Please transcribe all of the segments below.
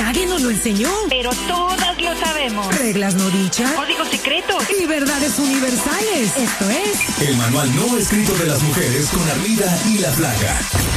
Nadie nos lo enseñó. Pero todas lo sabemos. Reglas no dichas. Códigos secretos. Y verdades universales. Esto es... El manual no escrito de las mujeres con Armida y la Flaca.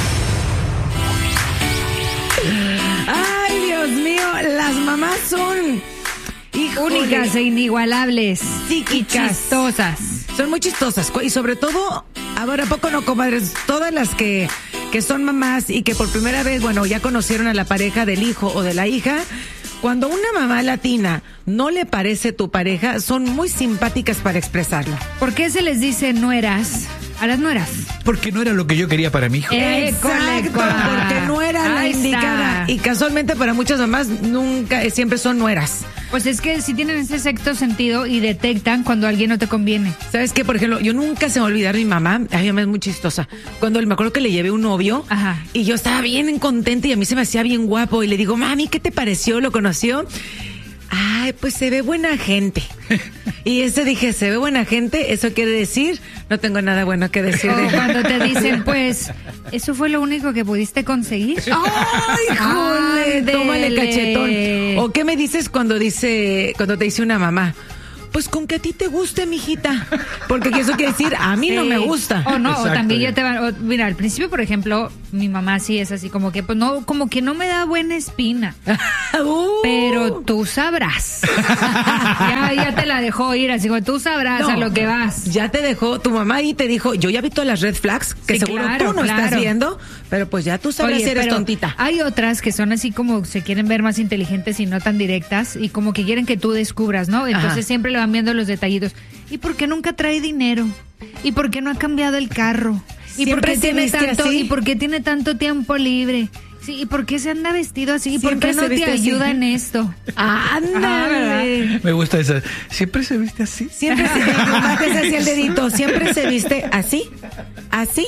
Ay, Dios mío, las mamás son... únicas e inigualables. Psíquicas. Y chistosas. Son muy chistosas. Y sobre todo, ahora ¿a poco no, comadres? Todas las que son mamás y que por primera vez, bueno, ya conocieron a la pareja del hijo o de la hija. Cuando una mamá latina no le parece tu pareja, son muy simpáticas para expresarlo. ¿Por qué se les dice nueras a las nueras? Porque no era lo que yo quería para mi hijo. Exacto, porque no era la indicada. Y casualmente para muchas mamás nunca, siempre son nueras. Pues es que sí tienen ese sexto sentido y detectan cuando alguien no te conviene. ¿Sabes qué? Por ejemplo, yo nunca se me va a olvidar mi mamá. A mi mamá es muy chistosa. Cuando me acuerdo que le llevé un novio. Ajá. Y yo estaba bien contenta y a mí se me hacía bien guapo. Y le digo, mami, ¿qué te pareció? ¿Lo conoció? Ay, pues se ve buena gente. Y ese dije, se ve buena gente, eso quiere decir, no tengo nada bueno que decir. O cuando te dicen, pues, ¿eso fue lo único que pudiste conseguir? ¡Ay, jole! Tómale cachetón. ¿O qué me dices cuando te dice una mamá? Pues con que a ti te guste, mijita. Porque eso quiere decir, a mí no me gusta. O no, Exacto, o también ya. ya te van... mira, al principio, por ejemplo, mi mamá sí es así, como que, pues no, como que no me da buena espina. Pero tú sabrás. ya te la dejó ir, así como tú sabrás No, a lo que vas. Ya te dejó tu mamá y te dijo, yo ya vi todas las red flags que Sí, seguro claro, tú no estás claro. viendo, pero pues ya tú sabrás Oye, si eres pero tontita. Hay otras que son así como se quieren ver más inteligentes y no tan directas y como que quieren que tú descubras, ¿no? Entonces Ajá. siempre le van viendo los detallitos. ¿Y por qué nunca trae dinero? ¿Y por qué no ha cambiado el carro? ¿Y por ¿Siempre qué se tiene viste tanto así? y por qué tiene tanto tiempo libre? Sí, ¿y por qué se anda vestido así? ¿Y por Siempre qué no se te viste así. ayuda en esto? Ándale. Me gusta esa. ¿Siempre se viste así? Siempre se viste así el dedito. Siempre se viste así, así